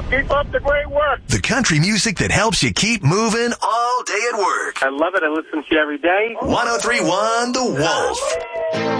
Keep up the great work. The country music that helps you keep moving all day at work. I love it. I listen to you every day. 103.1 The Wolf.